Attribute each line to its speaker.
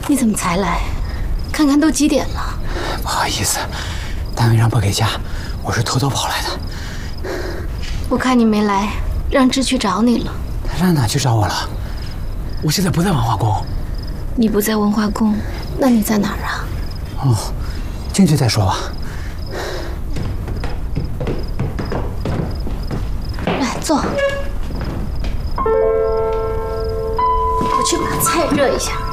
Speaker 1: 你怎么才来？看看都几点了。
Speaker 2: 不好意思，单位让不给假，我是偷偷跑来的。
Speaker 1: 我看你没来，让芝去找你了。
Speaker 2: 他让哪去找我了？我现在不在文化宫。
Speaker 1: 你不在文化宫，那你在哪儿啊？
Speaker 2: 哦，进去再说吧。
Speaker 1: 来，坐。我去把菜热一下。